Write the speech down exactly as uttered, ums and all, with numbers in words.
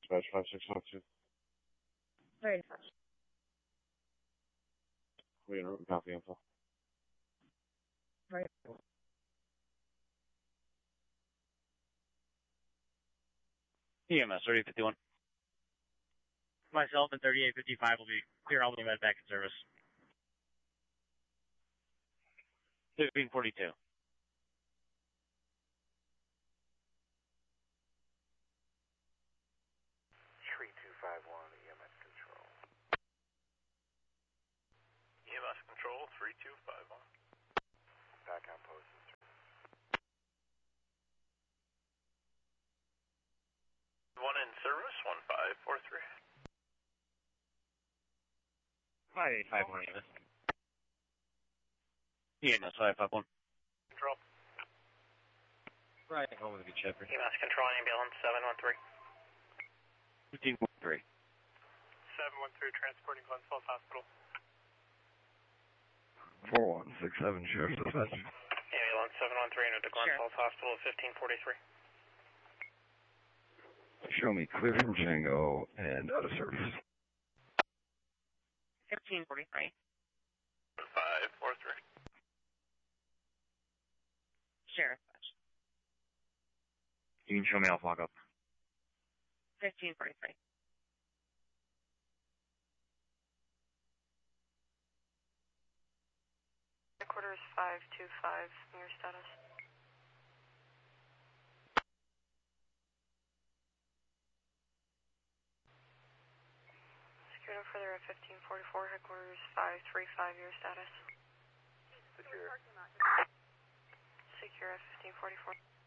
dispatch five six one two. Very much. We interrupt copy info. Very E M S thirty fifty-one. Myself and thirty-eight fifty-five will be clear all the med back in service. fifteen forty-two. three two five one, E M S control. E M S control, three two five one. Back on post. One in service, one five four three. five eight five one E M S. E M S five five one. Control. Right, home with a good shepherd. E M S control, ambulance seven one three. fifteen forty-three. seven one three, transporting Glens Falls Hospital. four one six seven, Sheriff Dispatch. Ambulance seven one three into Glens Falls Hospital, fifteen forty-three. Show me clear from Django and out of service. fifteen forty-three. five four three. Sheriff. You can show me off walk up. fifteen forty-three. Headquarters five two five, your status. Secure no further at fifteen forty-four, headquarters five three five, your status. Secure. Secure at fifteen forty-four.